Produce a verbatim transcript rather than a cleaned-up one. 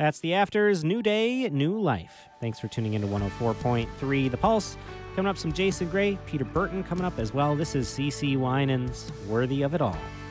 That's the Afters. New day, new life. Thanks for tuning into one oh four point three The Pulse. Coming up, some Jason Gray, Peter Burton coming up as well. This is C C Winans, Worthy of It All.